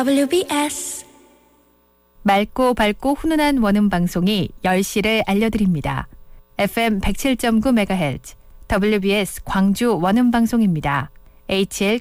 WBS 맑고 밝고 훈훈한 원음 방송이 10시를 알려드립니다. FM 107.9MHz WBS 광주 원음 방송입니다. HL